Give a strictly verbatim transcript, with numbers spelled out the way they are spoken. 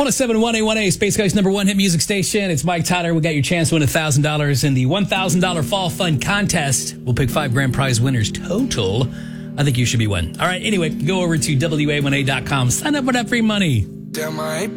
one oh seven point one A one A, Space Coast's number one hit music station. It's Mike Tyler. We got your chance to win one thousand dollars in the one thousand dollars Fall Fun Contest. We'll pick five grand prize winners total. I think you should be one. All right, anyway, go over to W A one A dot com. Sign up for that free money. Damn, I ain't